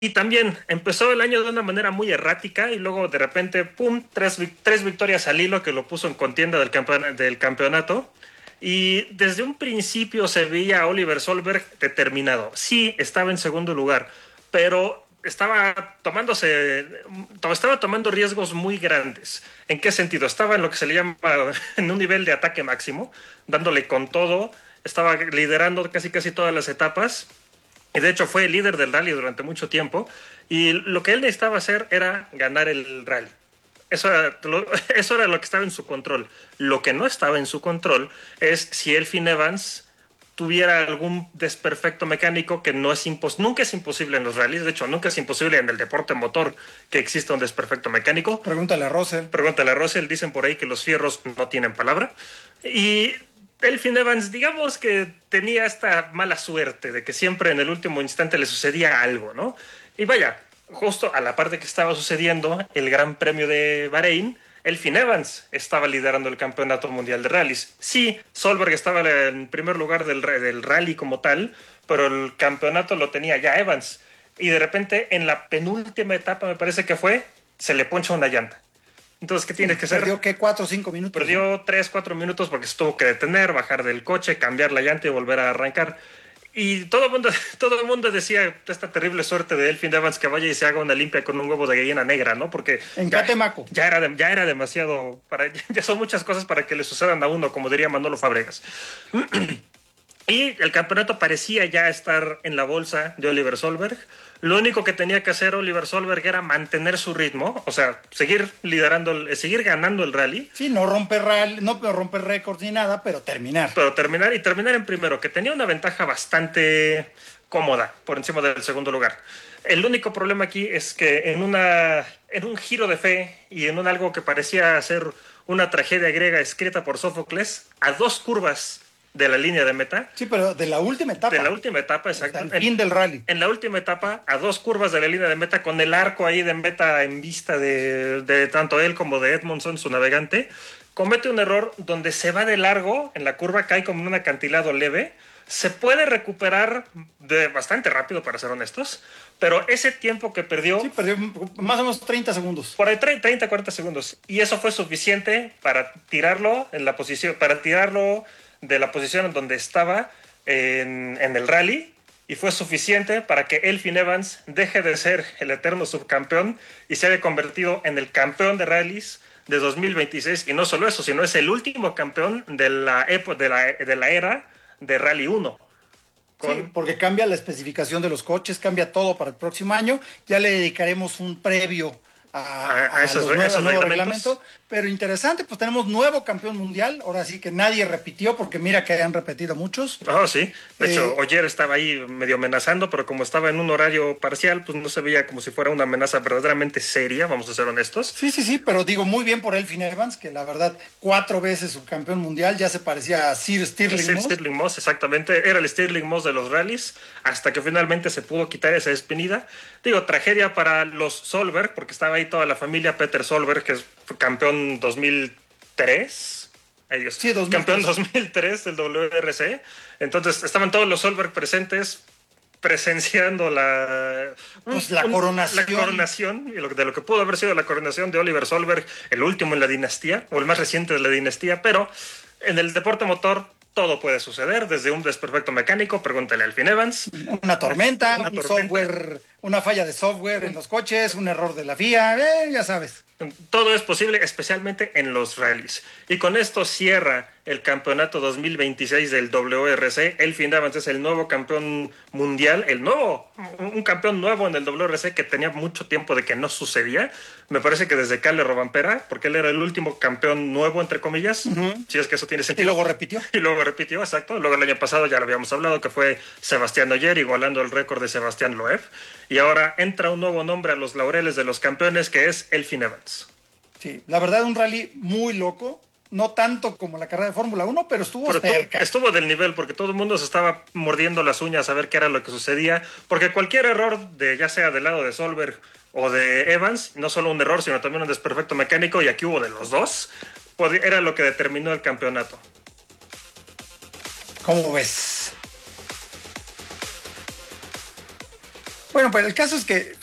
y también empezó el año de una manera muy errática y luego de repente, ¡pum!, tres victorias al hilo que lo puso en contienda del campeonato. Y desde un principio se veía a Oliver Solberg determinado. Sí, estaba en segundo lugar, pero estaba tomando riesgos muy grandes. ¿En qué sentido? Estaba en lo que se le llama en un nivel de ataque máximo, dándole con todo, estaba liderando casi todas las etapas y de hecho fue el líder del rally durante mucho tiempo y lo que él necesitaba hacer era ganar el rally. Eso era lo que estaba en su control. Lo que no estaba en su control es si Elfyn Evans tuviera algún desperfecto mecánico que no es nunca es imposible en los rallies, de hecho nunca es imposible en el deporte motor que exista un desperfecto mecánico. Pregúntale a Russell. Pregúntale a Russell, dicen por ahí que los fierros no tienen palabra. Y Elfyn Evans, digamos que tenía esta mala suerte de que siempre en el último instante le sucedía algo, ¿no? Y vaya, justo a la parte que estaba sucediendo el Gran Premio de Bahrein, Elfyn Evans estaba liderando el Campeonato Mundial de Rallys. Sí, Solberg estaba en primer lugar del rally como tal, pero el campeonato lo tenía ya Evans. Y de repente, en la penúltima etapa, me parece que fue, se le poncha una llanta. Entonces, ¿qué tienes que hacer? Perdió, ¿qué? 4 o 5 minutos. Perdió 3, 4 minutos porque se tuvo que detener, bajar del coche, cambiar la llanta y volver a arrancar. Y todo el mundo decía esta terrible suerte de Elfyn Evans que vaya y se haga una limpia con un huevo de gallina negra, ¿no? Porque en Catemaco ya era demasiado, ya son muchas cosas para que le sucedan a uno, como diría Manolo Fabregas. Y el campeonato parecía ya estar en la bolsa de Oliver Solberg. Lo único que tenía que hacer Oliver Solberg era mantener su ritmo, o sea, seguir ganando el rally. Sí, no romper récords ni nada, pero terminar. Pero terminar en primero, que tenía una ventaja bastante cómoda por encima del segundo lugar. El único problema aquí es que en un giro de fe y en algo que parecía ser una tragedia griega escrita por Sófocles, a 2 curvas de la línea de meta. Sí, pero de la última etapa. De la última etapa, exacto. El fin del rally. En la última etapa, a 2 curvas de la línea de meta, con el arco ahí de meta en vista de tanto él como de Edmondson, su navegante, comete un error donde se va de largo en la curva, cae como en un acantilado leve. Se puede recuperar bastante rápido, para ser honestos, pero ese tiempo que perdió... Sí, perdió más o menos 30 segundos. Por ahí 30, 40 segundos. Y eso fue suficiente para tirarlo de la posición en donde estaba en el rally, y fue suficiente para que Elfyn Evans deje de ser el eterno subcampeón y se haya convertido en el campeón de rallies de 2026. Y no solo eso, sino es el último campeón de la era de Rally 1. Sí, porque cambia la especificación de los coches, cambia todo para el próximo año. Ya le dedicaremos un previo a esos nuevos reglamentos. Pero interesante, pues tenemos nuevo campeón mundial. Ahora sí que nadie repitió, porque mira que han repetido muchos. Oh, sí. De hecho, Ogier estaba ahí medio amenazando, pero como estaba en un horario parcial, pues no se veía como si fuera una amenaza verdaderamente seria, vamos a ser honestos. Sí, pero digo, muy bien por Elfyn Evans, que la verdad, 4 veces subcampeón mundial, ya se parecía a Sir Stirling Moss. Stirling Moss, exactamente. Era el Stirling Moss de los rallies, hasta que finalmente se pudo quitar esa espinilla. Digo, tragedia para los Solberg, porque estaba ahí toda la familia. Peter Solberg, que es campeón 2003. Ellos, sí, campeón 2003 del WRC. Entonces estaban todos los Solberg presentes, presenciando la coronación y de lo que pudo haber sido la coronación de Oliver Solberg, el último en la dinastía, o el más reciente de la dinastía. Pero en el deporte motor todo puede suceder, desde un desperfecto mecánico, pregúntale a Elfyn Evans. Una tormenta, software, una falla de software en los coches, un error de la FIA, ya sabes. Todo es posible, especialmente en los rallies. Y con esto cierra el campeonato 2026 del WRC. Elfyn Evans es el nuevo campeón mundial, un campeón nuevo en el WRC, que tenía mucho tiempo de que no sucedía. Me parece que desde Kalle Rovanpera, porque él era el último campeón nuevo, entre comillas, si es que eso tiene sentido. Y luego repitió. Exacto. Luego el año pasado ya lo habíamos hablado, que fue Sebastián Ogier, igualando el récord de Sebastián Loeb. Y ahora entra un nuevo nombre a los laureles de los campeones, que es Elfyn Evans. Sí, la verdad, un rally muy loco. No tanto como la carrera de Fórmula 1, pero estuvo cerca. Estuvo del nivel, porque todo el mundo se estaba mordiendo las uñas a ver qué era lo que sucedía, porque cualquier error, ya sea del lado de Solberg o de Evans, no solo un error, sino también un desperfecto mecánico, y aquí hubo de los dos, era lo que determinó el campeonato. ¿Cómo ves? Bueno, pues el caso es que